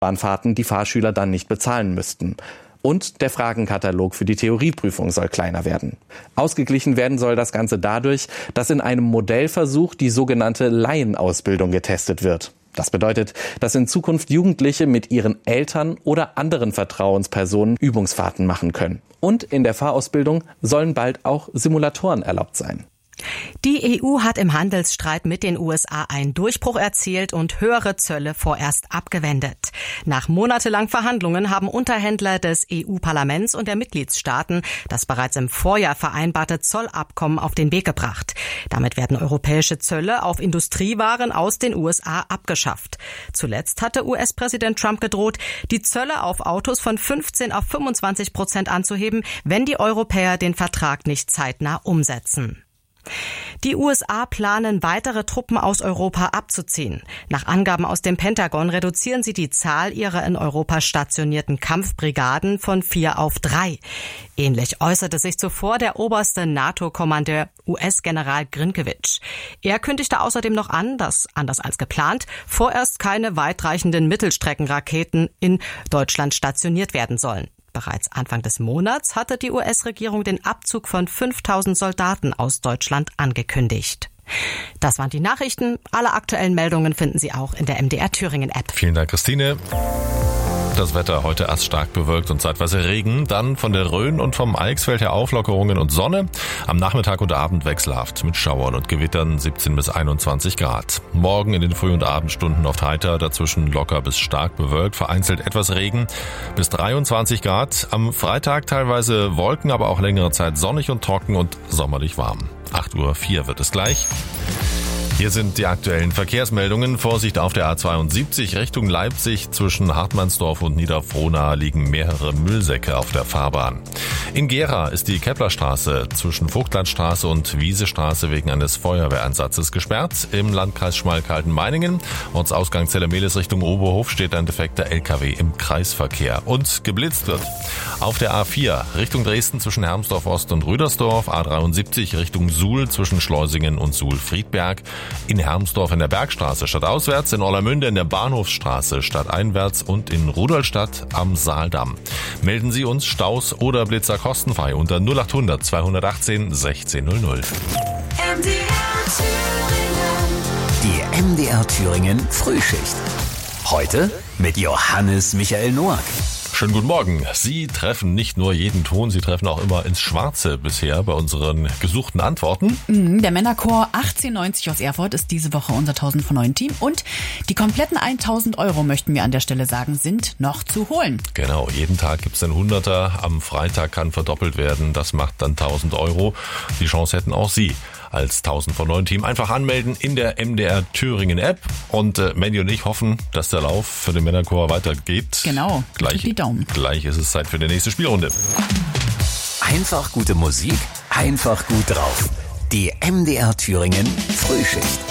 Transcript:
Bahnfahrten die Fahrschüler dann nicht bezahlen müssten. Und der Fragenkatalog für die Theorieprüfung soll kleiner werden. Ausgeglichen werden soll das Ganze dadurch, dass in einem Modellversuch die sogenannte Laienausbildung getestet wird. Das bedeutet, dass in Zukunft Jugendliche mit ihren Eltern oder anderen Vertrauenspersonen Übungsfahrten machen können. Und in der Fahrausbildung sollen bald auch Simulatoren erlaubt sein. Die EU hat im Handelsstreit mit den USA einen Durchbruch erzielt und höhere Zölle vorerst abgewendet. Nach monatelangen Verhandlungen haben Unterhändler des EU-Parlaments und der Mitgliedstaaten das bereits im Vorjahr vereinbarte Zollabkommen auf den Weg gebracht. Damit werden europäische Zölle auf Industriewaren aus den USA abgeschafft. Zuletzt hatte US-Präsident Trump gedroht, die Zölle auf Autos von 15 auf 25% anzuheben, wenn die Europäer den Vertrag nicht zeitnah umsetzen. Die USA planen, weitere Truppen aus Europa abzuziehen. Nach Angaben aus dem Pentagon reduzieren sie die Zahl ihrer in Europa stationierten Kampfbrigaden von 4 auf 3. Ähnlich äußerte sich zuvor der oberste NATO-Kommandeur US-General Grinkiewicz. Er kündigte außerdem noch an, dass, anders als geplant, vorerst keine weitreichenden Mittelstreckenraketen in Deutschland stationiert werden sollen. Bereits Anfang des Monats hatte die US-Regierung den Abzug von 5.000 Soldaten aus Deutschland angekündigt. Das waren die Nachrichten. Alle aktuellen Meldungen finden Sie auch in der MDR Thüringen-App. Vielen Dank, Christine. Das Wetter heute erst stark bewölkt und zeitweise Regen, dann von der Rhön und vom Eichsfeld her Auflockerungen und Sonne. Am Nachmittag und Abend wechselhaft mit Schauern und Gewittern 17 bis 21 Grad. Morgen in den Früh- und Abendstunden oft heiter, dazwischen locker bis stark bewölkt, vereinzelt etwas Regen bis 23 Grad. Am Freitag teilweise Wolken, aber auch längere Zeit sonnig und trocken und sommerlich warm. 8:04 Uhr wird es gleich. Hier sind die aktuellen Verkehrsmeldungen. Vorsicht auf der A72 Richtung Leipzig. Zwischen Hartmannsdorf und Niederfrohna liegen mehrere Müllsäcke auf der Fahrbahn. In Gera ist die Keplerstraße zwischen Vogtlandstraße und Wiesestraße wegen eines Feuerwehreinsatzes gesperrt. Im Landkreis Schmalkalden-Meiningen, Ortsausgang Zellermelis Richtung Oberhof, steht ein defekter LKW im Kreisverkehr. Und geblitzt wird auf der A4 Richtung Dresden zwischen Hermsdorf Ost und Rüdersdorf. A73 Richtung Suhl zwischen Schleusingen und Suhl-Friedberg. In Hermsdorf in der Bergstraße stadtauswärts, in Orlamünde in der Bahnhofsstraße stadteinwärts und in Rudolstadt am Saaldamm. Melden Sie uns Staus oder Blitzer kostenfrei unter 0800 218 1600. Die MDR Thüringen Frühschicht. Heute mit Johannes Michael Noack. Schönen guten Morgen. Sie treffen nicht nur jeden Ton, Sie treffen auch immer ins Schwarze bisher bei unseren gesuchten Antworten. Der Männerchor 1890 aus Erfurt ist diese Woche unser 1000 von 9 Team. Und die kompletten 1000 Euro, möchten wir an der Stelle sagen, sind noch zu holen. Genau, jeden Tag gibt's einen 100er. Am Freitag kann verdoppelt werden. Das macht dann 1000 Euro. Die Chance hätten auch Sie als 1000 von 9 Team. Einfach anmelden in der MDR Thüringen App. Und Mandy und ich hoffen, dass der Lauf für den Männerchor weitergeht. Genau, gleich die Daumen. Gleich ist es Zeit für die nächste Spielrunde. Einfach gute Musik, einfach gut drauf. Die MDR Thüringen Frühschicht.